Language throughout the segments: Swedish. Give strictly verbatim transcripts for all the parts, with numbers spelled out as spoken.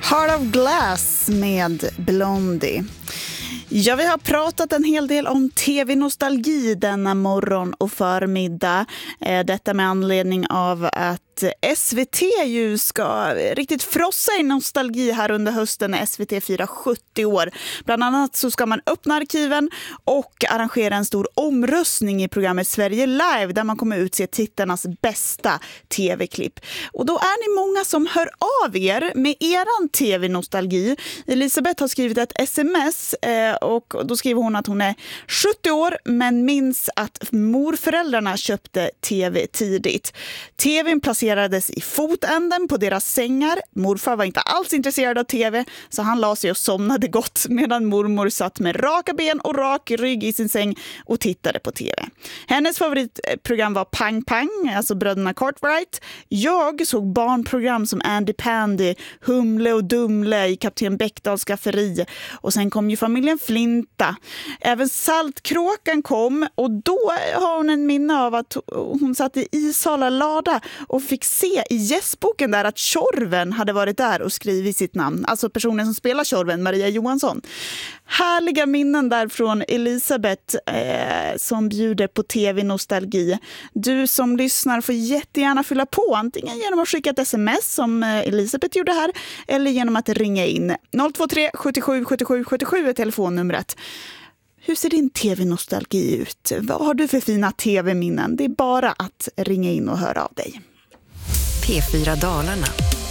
Heart of Glass med Blondie. Ja, vi har pratat en hel del om tv-nostalgi denna morgon och förmiddag. Detta med anledning av att S V T ju ska riktigt frossa i nostalgi här under hösten när S V T firar sjuttio år. Bland annat så ska man öppna arkiven och arrangera en stor omröstning i programmet Sverige Live där man kommer utse tittarnas bästa tv-klipp. Och då är ni många som hör av er med eran tv-nostalgi. Elisabeth har skrivit ett sms eh, och då skriver hon att hon är sjuttio år men minns att morföräldrarna köpte tv tidigt. Tvn placerades i fotänden på deras sängar. Morfar var inte alls intresserad av tv så han la sig och somnade gott medan mormor satt med raka ben och rak rygg i sin säng och tittade på tv. Hennes favoritprogram var Pang Pang, alltså bröderna Cartwright. Jag såg barnprogram som Andy Pandy, Humle och Dumle i Kapten Bäckdals skafferi och sen kom ju familjen Flinta. Även Saltkråkan kom och då har hon en minne av att hon satt i Isala lada och fick se i gästboken där att Tjorven hade varit där och skrivit sitt namn. Alltså personen som spelar Tjorven, Maria Johansson. Härliga minnen där från Elisabeth eh, som bjuder på tv-nostalgi. Du som lyssnar får jättegärna fylla på antingen genom att skicka ett sms som Elisabeth gjorde här eller genom att ringa in. noll två tre sjuttiosju sjuttiosju sjuttiosju är telefonnumret. Hur ser din tv-nostalgi ut? Vad har du för fina tv-minnen? Det är bara att ringa in och höra av dig. P fyra Dalarna.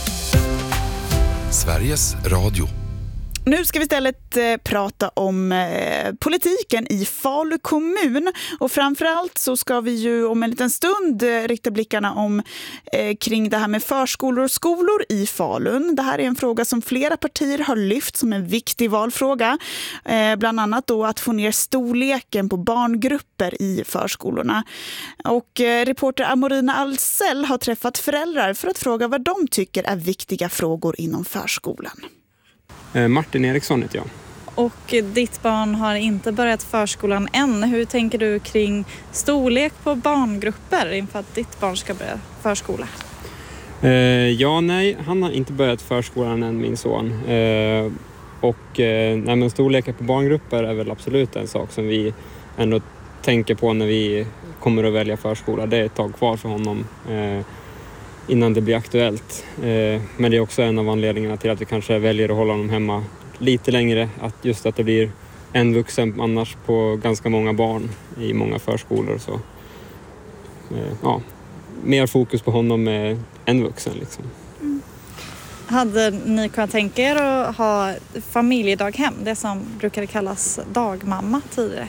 Sveriges Radio. Nu ska vi istället eh, prata om eh, politiken i Falu kommun och framförallt så ska vi ju om en liten stund eh, rikta blickarna om eh, kring det här med förskolor och skolor i Falun. Det här är en fråga som flera partier har lyft som en viktig valfråga. Eh, bland annat då att få ner storleken på barngrupper i förskolorna. Och eh, reporter Amorina Alsell har träffat föräldrar för att fråga vad de tycker är viktiga frågor inom förskolan. Martin Eriksson heter jag. Och ditt barn har inte börjat förskolan än. Hur tänker du kring storlek på barngrupper inför att ditt barn ska börja förskola? Eh, ja, nej. Han har inte börjat förskolan än, min son. Eh, och eh, nej, men storleken på barngrupper är väl absolut en sak som vi ändå tänker på när vi kommer att välja förskola. Det är ett tag kvar för honom. Eh, innan det blir aktuellt. Eh, men det är också en av anledningarna till att vi kanske väljer att hålla honom hemma lite längre. Att just att det blir en vuxen annars på ganska många barn i många förskolor. Så, eh, ja, mer fokus på honom med en vuxen. Liksom. Mm. Hade ni kunnat tänka er att ha familjedaghem? Det som brukade kallas dagmamma tidigare.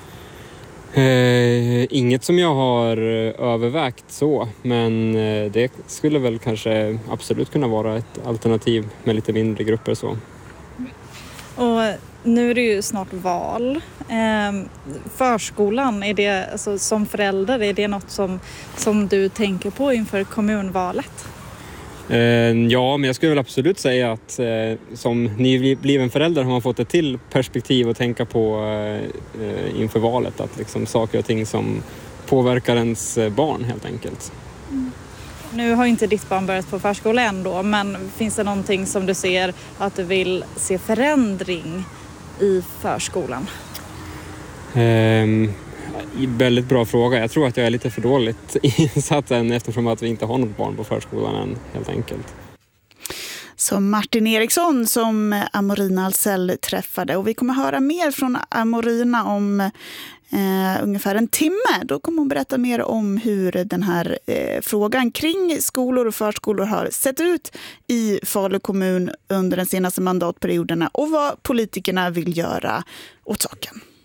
Eh, inget som jag har övervägt så, men eh, det skulle väl kanske absolut kunna vara ett alternativ med lite mindre grupper så. Och nu är det ju snart val. Eh, förskolan, är det, alltså, som förälder, är det något som, som du tänker på inför kommunvalet? Ja, men jag skulle väl absolut säga att eh, som nybliven förälder har man fått ett till perspektiv att tänka på eh, inför valet. Att liksom saker och ting som påverkar ens barn helt enkelt. Mm. Nu har inte ditt barn börjat på förskola ändå, men finns det någonting som du ser att du vill se förändring i förskolan? Um, väldigt bra fråga. Jag tror att jag är lite för dåligt insatt än eftersom att vi inte har något barn på förskolan än helt enkelt. Så Martin Eriksson som Amorina Alsell träffade och vi kommer höra mer från Amorina om eh, ungefär en timme. Då kommer hon berätta mer om hur den här eh, frågan kring skolor och förskolor har sett ut i Falu kommun under den senaste mandatperioderna och vad politikerna vill göra åt saken.